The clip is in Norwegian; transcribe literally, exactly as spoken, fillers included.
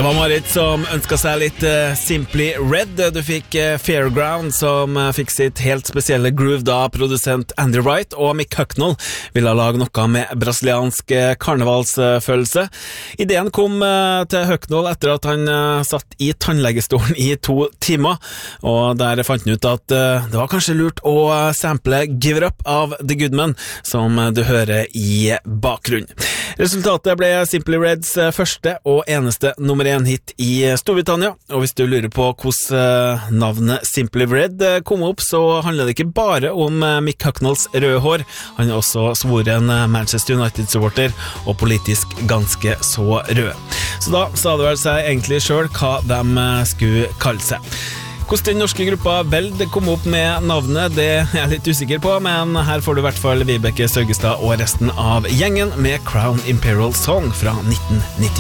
Det var Marit som ønsket seg litt uh, Simply Red. Du fikk uh, Fairground som uh, fikk sitt helt spesielle groove da produsent Andy Wright og Mick Hucknall ville lage noe med brasiliansk uh, karnevalsfølelse. Ideen kom uh, til Hucknall etter at han uh, satt i tannlegestolen i to timer, og der fant han ut at uh, det var kanskje lurt å uh, sample Give It Up av The Goodman, som uh, du hører i bakgrunnen. Resultatet ble Simply Reds uh, første og eneste nummer en hit i Storbritannia, og hvis du lurer på hvordan navnet Simply Red kom opp, så handler det ikke bare om Mick Hucknalls røde hår. Han er også svoren Manchester United-supporter og politisk ganske så rød. Så da sa det vel seg egentlig selv hva de skulle kalle seg. Hvordan den norske gruppa Veld kom opp med navnet, det er jeg litt usikker på, men her får du i hvert fall Vibeke Søggestad og resten av gjengen med Crown Imperial Song fra nitten nittifem.